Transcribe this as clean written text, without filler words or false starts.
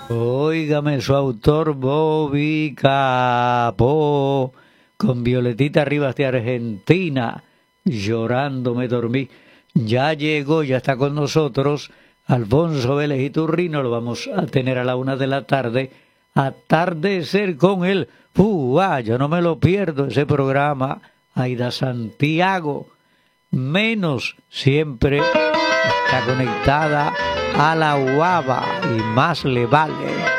Óigame, su autor Bobby Capó, con Violetita Rivas de Argentina, Llorando me dormí. Ya llegó, ya está con nosotros Alfonso Vélez Iturrino, lo vamos a tener a la 1 de la tarde, Atardecer con él. Yo no me lo pierdo ese programa. Aida Santiago, menos siempre está conectada a la UABA y más le vale.